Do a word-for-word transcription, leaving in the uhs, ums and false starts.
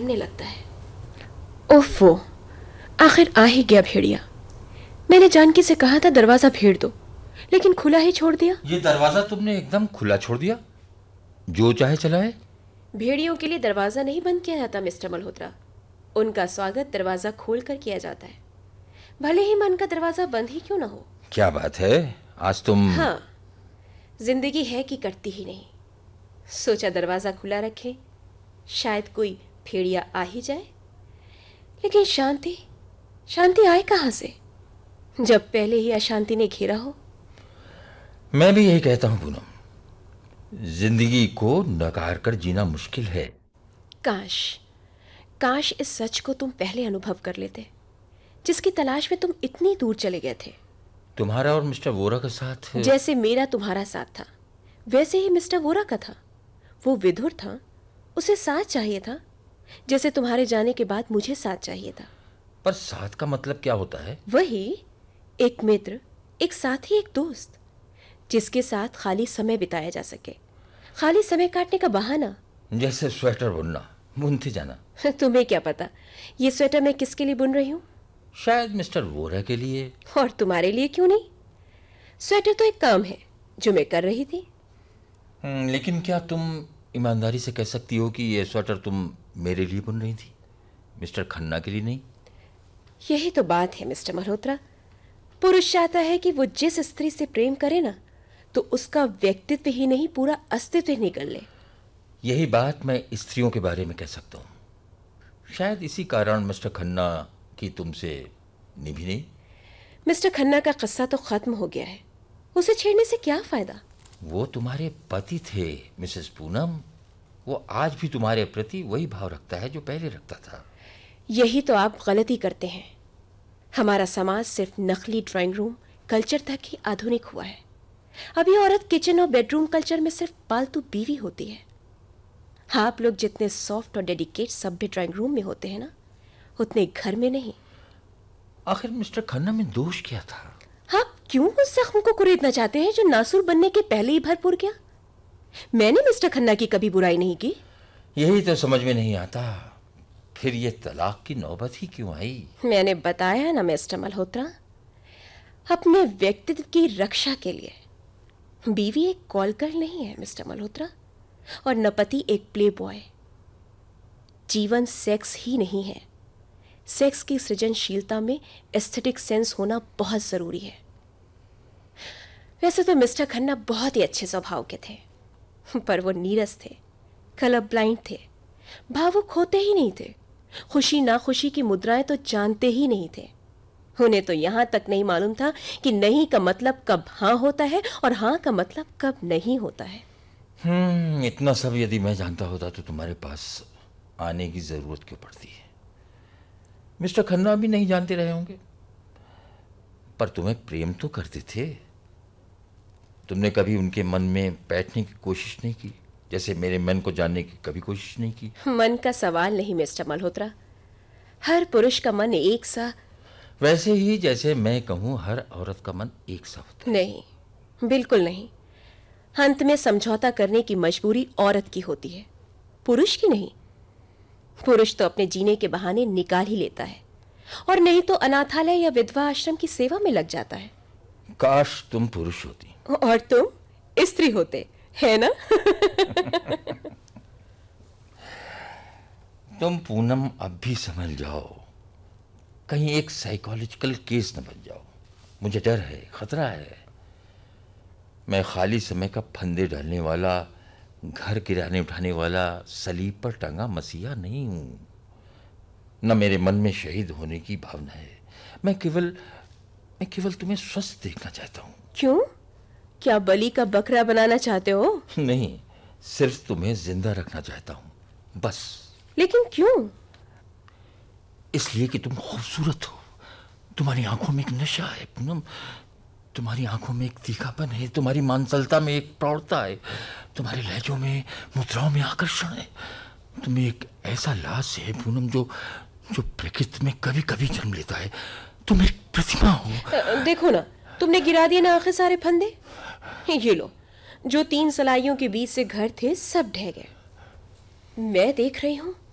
जलने लगता है। ओफो, आखिर आ ही गया भेड़िया। मैंने जानकी से कहा था दरवाजा फेर दो, लेकिन खुला ही छोड़ दिया। ये दरवाजा तुमने एकदम खुला छोड़ दिया, जो चाहे चलाए। भेड़ियों के लिए दरवाजा नहीं बंद किया जाता मिस्टर मल्होत्रा, उनका स्वागत दरवाजा खोलकर किया जाता है, भले ही मन का दरवाजा बंद ही क्यों ना हो। क्या बात है, आज तुम। हाँ, जिंदगी है कि कटती ही नहीं। सोचा दरवाजा खुला रखें, शायद कोई भेड़िया आ ही जाए। लेकिन शांति शांति आए कहां से, जब पहले ही अशांति ने घेरा हो। मैं भी यही कहता हूं पूनम, जिंदगी को नकार कर जीना मुश्किल है। काश काश इस सच को तुम पहले अनुभव कर लेते, जिसकी तलाश में तुम इतनी दूर चले गए थे। तुम्हारा और मिस्टर वोरा का साथ। जैसे मेरा तुम्हारा साथ था, वैसे ही मिस्टर वोरा का था। वो विधुर था, उसे साथ चाहिए था, जैसे तुम्हारे जाने के बाद मुझे साथ चाहिए था। पर साथ का मतलब क्या होता है? वही, एक मित्र, एक साथी, एक दोस्त, जिसके साथ खाली समय बिताया जा सके, खाली समय काटने का बहाना। जैसे स्वेटर बुनना, बुनते जाना। तुम्हें क्या पता ये स्वेटर मैं किसके लिए बुन रही हूँ? शायद मिस्टर वोरा के लिए। और तुम्हारे लिए क्यों नहीं? स्वेटर तो एक काम है जो मैं कर रही थी। लेकिन क्या तुम ईमानदारी से कह सकती हो कि ये स्वेटर तुम मेरे लिए बुन रही थी, मिस्टर खन्ना के लिए नहीं? यही तो बात है मिस्टर मल्होत्रा। पुरुष चाहता है कि वो जिस स्त्री से प्रेम करे ना, तो उसका व्यक्तित्व ही नहीं, पूरा अस्तित्व ही निकल ले। यही बात मैं स्त्रियों के बारे में कह सकता हूँ। शायद इसी कारण मिस्टर खन्ना की तुमसे निभी नहीं। मिस्टर खन्ना का किस्सा तो खत्म हो गया है, उसे छेड़ने से क्या फायदा? वो तुम्हारे पति थे मिसेस पूनम, वो आज भी तुम्हारे प्रति वही भाव रखता है जो पहले रखता था। यही तो आप गलती करते हैं। हमारा समाज सिर्फ नकली ड्राइंग रूम कल्चर तक ही आधुनिक हुआ है। अभी औरत किचन और बेडरूम कल्चर में सिर्फ पालतू बीवी होती है। आप लोग जितने सॉफ्ट और डेडिकेट सभ्य ड्राइंग रूम में होते हैं ना, उतने घर में नहीं। आखिर मिस्टर खन्ना में दोष क्या था? आप क्यों उस जख्म को कुरेदना चाहते हैं जो नासूर बनने के पहले ही भरपूर गया? मैंने मिस्टर खन्ना की कभी बुराई नहीं की। यही तो समझ में नहीं आता, फिर ये तलाक की नौबत ही क्यों आई? मैंने बताया ना मिस्टर मल्होत्रा, अपने व्यक्तित्व की रक्षा के लिए। बीवी एक कॉल गर्ल नहीं है मिस्टर मल्होत्रा, और न पति एक प्ले बॉय। जीवन सेक्स ही नहीं है। सेक्स की सृजनशीलता में एस्थेटिक सेंस होना बहुत जरूरी है। वैसे तो मिस्टर खन्ना बहुत ही अच्छे स्वभाव के थे, पर वो नीरस थे, कलर ब्लाइंड थे, भावुक होते ही नहीं थे, खुशी नाखुशी की मुद्राएं तो जानते ही नहीं थे। उन्हें तो यहां तक नहीं मालूम था कि नहीं का मतलब कब हाँ होता है और हाँ का मतलब कब नहीं होता है। हम्म इतना सब यदि मैं जानता होता तो तुम्हारे पास आने की जरूरत क्यों पड़ती है? मिस्टर खन्ना भी नहीं जानते रहे होंगे, पर तुम्हें प्रेम तो करते थे। तुमने कभी उनके मन में बैठने की कोशिश नहीं की, जैसे मेरे मन को जानने की कभी कोशिश नहीं की? मन का सवाल नहीं मिस्टर मल्होत्रा, हर पुरुष का मन एक सा। वैसे ही जैसे मैं कहूं हर औरत का मन एक सा होता है। नहीं, बिल्कुल नहीं। अंत में समझौता करने की मजबूरी औरत की होती है, पुरुष की नहीं। पुरुष तो अपने जीने के बहाने निकाल ही लेता है, और नहीं तो अनाथालय या विधवा आश्रम की सेवा में लग जाता है। काश तुम पुरुष होती और तुम स्त्री होते, है ना? तुम पूनम अब भी समझ जाओ, कहीं एक साइकोलॉजिकल केस न बन जाओ। मुझे डर है, खतरा है। मैं खाली समय का फंदे डालने वाला, घर किराने उठाने वाला, सलीब पर टंगा मसीहा नहीं हूं। न मेरे मन में शहीद होने की भावना है। मैं केवल मैं केवल तुम्हें स्वस्थ देखना चाहता हूं। क्यों? क्या बलि का बकरा बनाना चाहते हो? नहीं, सिर्फ तुम्हें जिंदा रखना चाहता हूं, बस। लेकिन क्यों? इसलिए कि तुम खूबसूरत हो। तुम्हारी आंखों में एक नशा है पूनम, तुम्हारी आंखों में एक तीखापन है, तुम्हारी मांसलता में एक प्रौढ़ता है, तुम्हारे लहजों में, मुद्राओं में आकर्षण है। तुम्हें एक ऐसा लाज है पूनम जो जो प्रकृति में कभी कभी जन्म लेता है। तुम एक प्रतिमा हो। देखो ना, तुमने गिरा दिए ना आखिर सारे फंदे। ये लो, जो तीन सलाइयों के बीच से घर थे सब ढह गए। मैं देख रही हूं